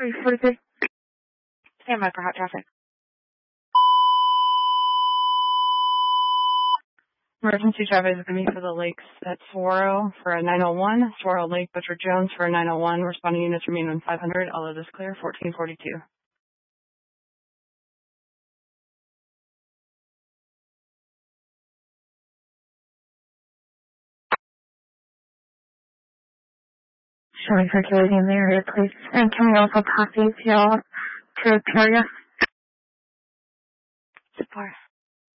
343. Stand by for hot traffic. Emergency traffic is going to be for the lakes at Saguaro for a 901, Saguaro Lake, Butcher Jones for a 901. Responding units remain on 500. All of this clear, 1442. Showing circulating in the area, please. And can we also copy to Peoria? Support.